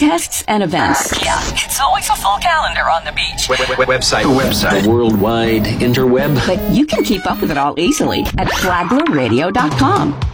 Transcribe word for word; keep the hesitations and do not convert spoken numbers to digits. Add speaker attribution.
Speaker 1: contests and events.
Speaker 2: Yeah, it's always a full calendar on the beach.
Speaker 3: Web- web- website. Website.
Speaker 4: The worldwide interweb.
Speaker 1: But you can keep up with it all easily at flagler radio dot com.